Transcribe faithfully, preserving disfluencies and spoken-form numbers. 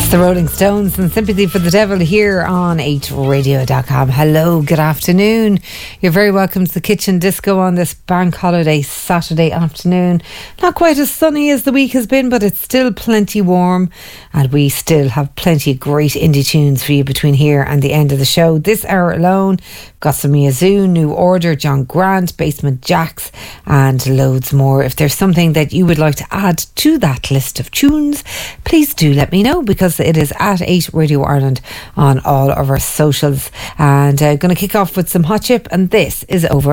The Rolling Stones and Sympathy for the Devil here on eight radio dot com. Hello, good afternoon. You're very welcome to the Kitchen Disco on this bank holiday Saturday afternoon. Not quite as sunny as the week has been, but it's still plenty warm, and we still have plenty of great indie tunes for you between here and the end of the show. This hour alone, got some Yazoo, New Order, John Grant, Basement Jaxx, and loads more. If there's something that you would like to add to that list of tunes, please do let me know, because it is at eight Radio Ireland on all of our socials. And I'm uh, going to kick off with some Hot Chip, and this is Over